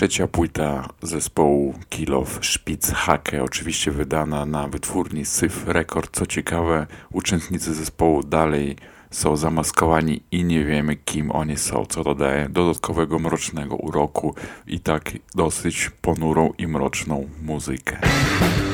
Trzecia płyta zespołu Kill of Spitzhacke, oczywiście wydana na wytwórni Syf Record. Co ciekawe, uczestnicy zespołu dalej są zamaskowani i nie wiemy, kim oni są, co dodaje dodatkowego mrocznego uroku i tak dosyć ponurą i mroczną muzykę.